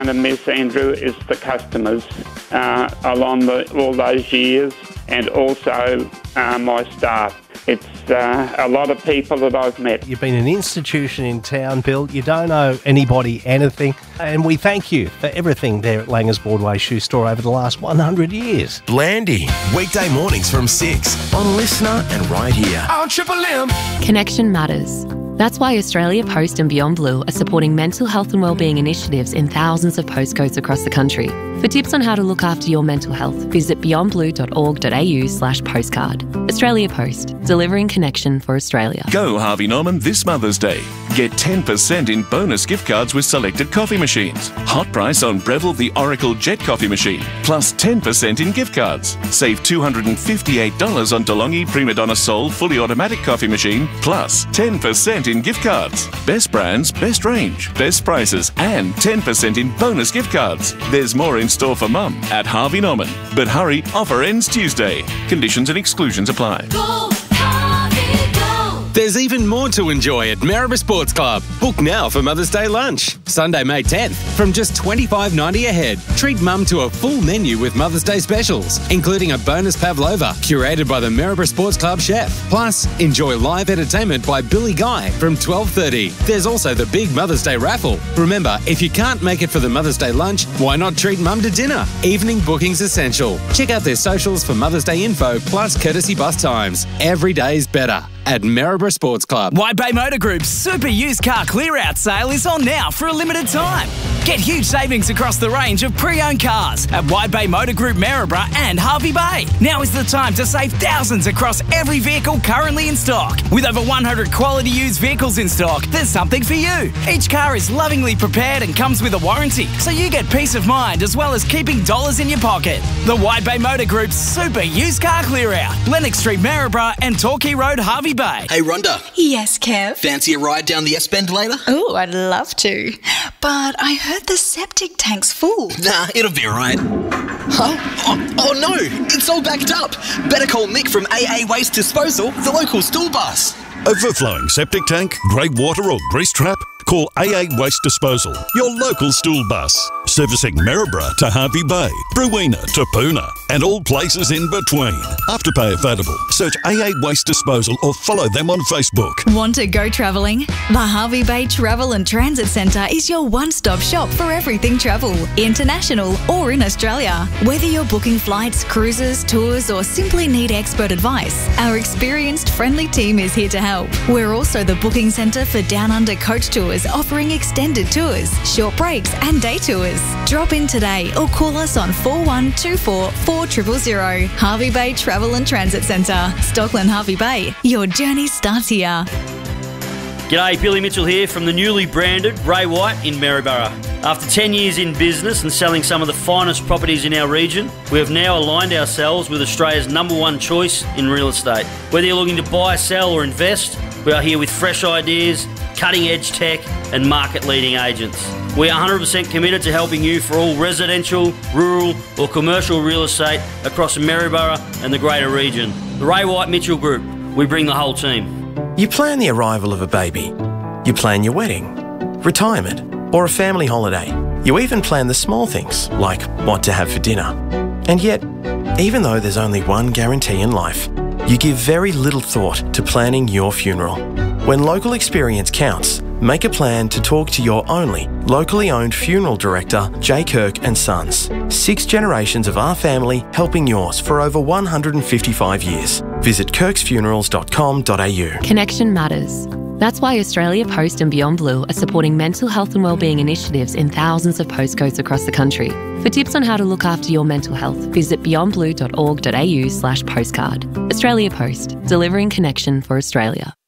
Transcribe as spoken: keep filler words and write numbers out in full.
And Miss Andrew is the customers uh, along the, all those years, and also uh, my staff. It's uh, a lot of people that I've met. You've been an institution in town, Bill. You don't owe anybody anything. And we thank you for everything there at Langers Broadway Shoe Store over the last one hundred years. Blandy, weekday mornings from six on Listener and right here on Triple M. Connection matters. That's why Australia Post and Beyond Blue are supporting mental health and wellbeing initiatives in thousands of postcodes across the country. For tips on how to look after your mental health, visit beyondblue.org.au slash postcard. Australia Post, delivering connection for Australia. Go Harvey Norman this Mother's Day. Get ten percent in bonus gift cards with selected coffee machines. Hot price on Breville the Oracle Jet coffee machine, plus ten percent in gift cards. Save two hundred fifty-eight dollars on DeLonghi Prima Donna Sol fully automatic coffee machine, plus ten percent in gift cards. Best brands, best range, best prices, and ten percent in bonus gift cards. There's more in store for Mum at Harvey Norman. But hurry, offer ends Tuesday. Conditions and exclusions apply. Go, Harvey, go. There's even more to enjoy at Maribor Sports Club. Book now for Mother's Day lunch. Sunday, May tenth, from just twenty-five ninety a head. Treat Mum to a full menu with Mother's Day specials, including a bonus pavlova, curated by the Maribor Sports Club chef. Plus, enjoy live entertainment by Billy Guy from twelve thirty. There's also the big Mother's Day raffle. Remember, if you can't make it for the Mother's Day lunch, why not treat Mum to dinner? Evening booking's essential. Check out their socials for Mother's Day info, plus courtesy bus times. Every day's better at Maribor Sports Club. White Bay Motor Group's Super Used Car Clear-Out sale is on now for a limited time. Get huge savings across the range of pre-owned cars at White Bay Motor Group Maribor and Harvey Bay. Now is the time to save thousands across every vehicle currently in stock. With over one hundred quality used vehicles in stock, there's something for you. Each car is lovingly prepared and comes with a warranty, so you get peace of mind as well as keeping dollars in your pocket. The White Bay Motor Group's Super Used Car Clear-Out, Lennox Street Maribor and Torquay Road Harvey Bay. Hey Rhonda. Yes, Kev? Fancy a ride down the S-Bend later? Oh, I'd love to. But I heard the septic tank's full. Nah, it'll be alright. Huh? Oh, oh no, it's all backed up. Better call Mick from A A Waste Disposal, the local stool bus. Overflowing septic tank, grey water or grease trap? Call A A Waste Disposal, your local stool bus. Servicing Maribor to Harvey Bay, Brewina to Poona, and all places in between. Afterpay available. Search A A Waste Disposal or follow them on Facebook. Want to go travelling? The Harvey Bay Travel and Transit Centre is your one-stop shop for everything travel, international or in Australia. Whether you're booking flights, cruises, tours, or simply need expert advice, our experienced, friendly team is here to help. We're also the booking centre for Down Under coach tours, offering extended tours, short breaks and day tours. Drop in today or call us on four one two four, four zero zero zero. Harvey Bay Travel and Transit Centre, Stockland Harvey Bay. Your journey starts here. G'day, Billy Mitchell here from the newly branded Ray White in Maryborough. After ten years in business and selling some of the finest properties in our region, we have now aligned ourselves with Australia's number one choice in real estate. Whether you're looking to buy, sell or invest, we are here with fresh ideas, cutting-edge tech and market-leading agents. We are one hundred percent committed to helping you for all residential, rural or commercial real estate across Maryborough and the greater region. The Ray White Mitchell Group, we bring the whole team. You plan the arrival of a baby. You plan your wedding, retirement or a family holiday. You even plan the small things like what to have for dinner. And yet, even though there's only one guarantee in life, you give very little thought to planning your funeral. When local experience counts, make a plan to talk to your only locally owned funeral director, J Kirk and Sons. Six generations of our family helping yours for over one hundred fifty-five years. Visit kirks funerals dot com dot a u. Connection matters. That's why Australia Post and Beyond Blue are supporting mental health and wellbeing initiatives in thousands of postcodes across the country. For tips on how to look after your mental health, visit beyondblue.org.au slash postcard. Australia Post, delivering connection for Australia.